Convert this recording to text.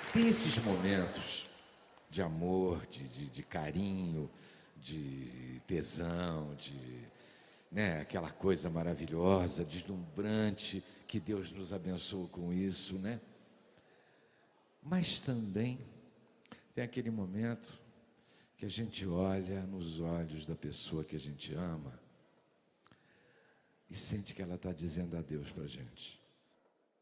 Tem esses momentos de amor, de carinho, de tesão, né, aquela coisa maravilhosa, deslumbrante, que Deus nos abençoe com isso, né? Mas também tem aquele momento que a gente olha nos olhos da pessoa que a gente ama e sente que ela está dizendo adeus para a gente.